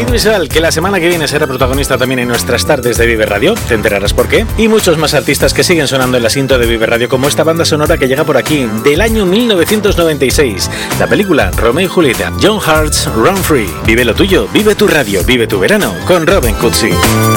Bisbal, que la semana que viene será protagonista también en nuestras tardes de Vive Radio, te enterarás por qué. Y muchos más artistas que siguen sonando en la cinta de Vive Radio, como esta banda sonora que llega por aquí, del año 1996. La película Romeo y Julieta, John Hart's Run Free. Vive lo tuyo, vive tu radio, vive tu verano, con Robin Cutsi.